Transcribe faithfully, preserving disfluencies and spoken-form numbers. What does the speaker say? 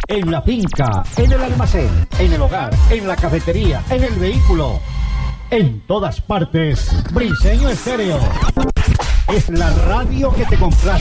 En la finca, en el almacén, en el hogar, en la cafetería, en el vehículo. En todas partes, Briseño Estéreo. Es la radio que te complace.